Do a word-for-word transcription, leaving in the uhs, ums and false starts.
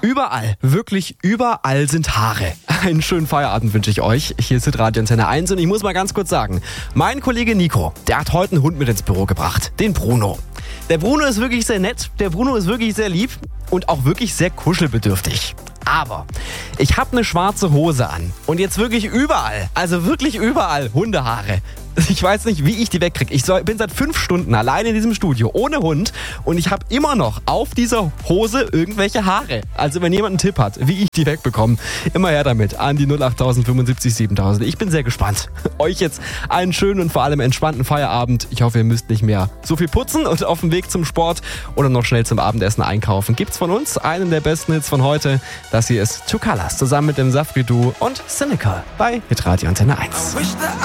Überall, wirklich überall sind Haare. Einen schönen Feierabend wünsche ich euch. Hier ist Radio Antenne eins und ich muss mal ganz kurz sagen, mein Kollege Nico, der hat heute einen Hund mit ins Büro gebracht, den Bruno. Der Bruno ist wirklich sehr nett, der Bruno ist wirklich sehr lieb und auch wirklich sehr kuschelbedürftig. Aber ich habe eine schwarze Hose an und jetzt wirklich überall, also wirklich überall Hundehaare. Ich weiß nicht, wie ich die wegkriege. Ich soll, bin seit fünf Stunden alleine in diesem Studio ohne Hund und ich habe immer noch auf dieser Hose irgendwelche Haare. Also wenn jemand einen Tipp hat, wie ich die wegbekomme, immer her damit an die null acht fünfundsiebzig siebentausend. Ich bin sehr gespannt. Euch jetzt einen schönen und vor allem entspannten Feierabend. Ich hoffe, ihr müsst nicht mehr so viel putzen und auf dem Weg zum Sport oder noch schnell zum Abendessen einkaufen. Gibt's von uns einen der besten Hits von heute. Das hier ist Two Colors zusammen mit dem Safri Duo und Cynical bei Hitradio Antenne eins.